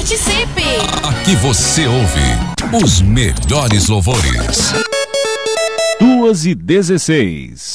Participe! Aqui você ouve os melhores louvores. 2h16.